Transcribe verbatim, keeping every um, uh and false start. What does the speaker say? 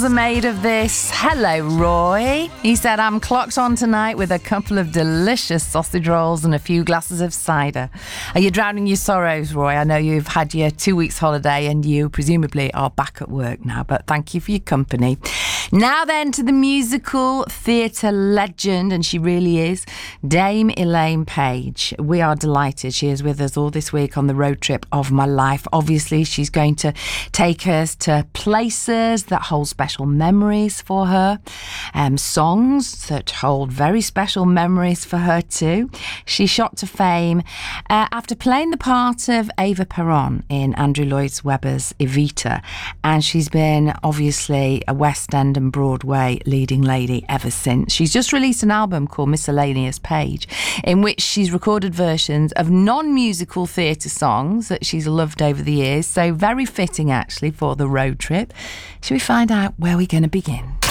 are made of this. Hello, Roy. He said, I'm clocked on tonight with a couple of delicious sausage rolls and a few glasses of cider. Are you drowning your sorrows, Roy? I know you've had your two weeks holiday and you presumably are back at work now, but thank you for your company. Now then to the musical theatre legend, and she really is, Dame Elaine Paige. We are delighted she is with us all this week on the road trip of my life. Obviously, she's going to take us to places that hold special memories for her, um, songs that hold very special memories for her too. She shot to fame uh, after playing the part of Eva Peron in Andrew Lloyd Webber's Evita, and she's been obviously a West End and Broadway leading lady ever since. She's just released an album called Miscellaneous Paige, in which she's recorded versions of non-musical theatre songs that she's loved over the years, so very fitting actually for the road trip. Shall we find out where we're going to begin?